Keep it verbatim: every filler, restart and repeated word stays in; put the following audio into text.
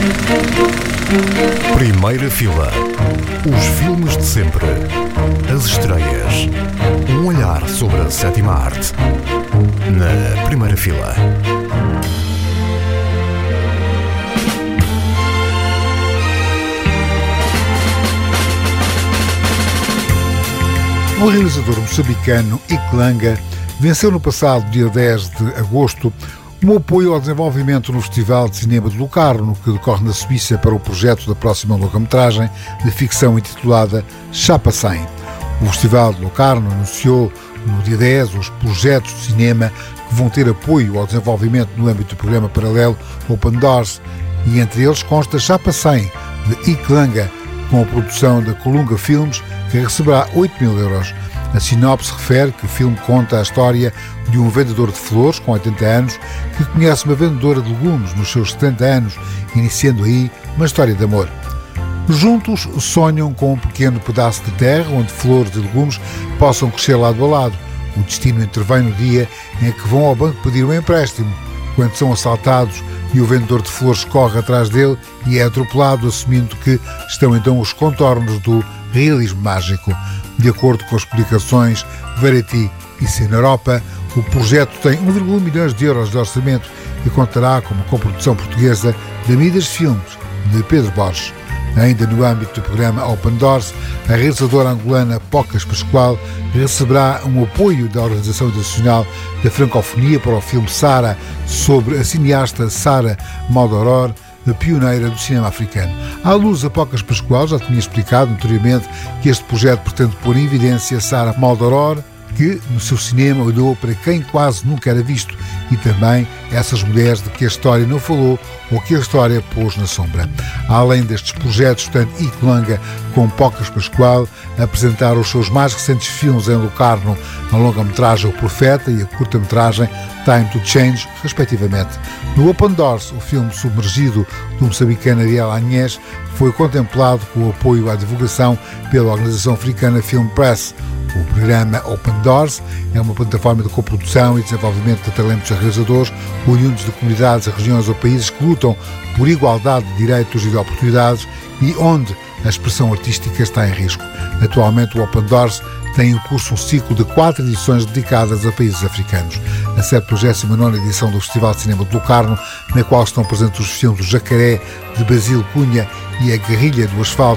Primeira fila. Os filmes de sempre. As estreias. Um olhar sobre a sétima arte. Na primeira fila. O realizador moçambicano Iklanga venceu no passado dia dez de agosto um apoio ao desenvolvimento no Festival de Cinema de Locarno, que decorre na Suíça, para o projeto da próxima longa-metragem de ficção intitulada Chapa cem. O Festival de Locarno anunciou no dia dez os projetos de cinema que vão ter apoio ao desenvolvimento no âmbito do programa paralelo Open Doors, e entre eles consta Chapa cem, de Iklanga, com a produção da Colunga Filmes, que receberá oito mil euros. A sinopse refere que o filme conta a história de um vendedor de flores com oitenta anos que conhece uma vendedora de legumes nos seus setenta anos, iniciando aí uma história de amor. Juntos sonham com um pequeno pedaço de terra onde flores e legumes possam crescer lado a lado. O destino intervém no dia em que vão ao banco pedir um empréstimo, quando são assaltados e o vendedor de flores corre atrás dele e é atropelado, assumindo que estão então os contornos do realismo mágico. De acordo com as publicações Variety e Cineropa, o projeto tem um vírgula um milhões de euros de orçamento e contará com uma coprodução portuguesa da Midas Filmes, de Pedro Borges. Ainda no âmbito do programa Open Doors, a realizadora angolana Pocas Pascoal receberá um apoio da Organização Internacional da Francofonia para o filme Sara, sobre a cineasta Sara Maldoror, a pioneira do cinema africano. À luz, a Pocas Pascoal já tinha explicado anteriormente que este projeto pretende pôr em evidência Sara Maldoror, que no seu cinema olhou para quem quase nunca era visto, e também essas mulheres de que a história não falou ou que a história pôs na sombra. Além destes projetos, tanto Iklanga como Pocas Pascoal apresentaram os seus mais recentes filmes em Locarno, a longa-metragem O Profeta e a curta-metragem Time to Change, respectivamente. No Open Doors, o filme submergido do moçambicano Ariel Agnès foi contemplado com o apoio à divulgação pela Organização Africana Film Press. O programa Open Doors é uma plataforma de coprodução e desenvolvimento de talentos realizadores oriundos de comunidades, regiões ou países que lutam por igualdade de direitos e de oportunidades e onde a expressão artística está em risco. Atualmente, o Open Doors tem em curso um ciclo de quatro edições dedicadas a países africanos. A setenta e nona edição do Festival de Cinema de Locarno, na qual estão presentes os filmes O Jacaré, de Basílio Cunha, e A Guerrilha do Asfalto,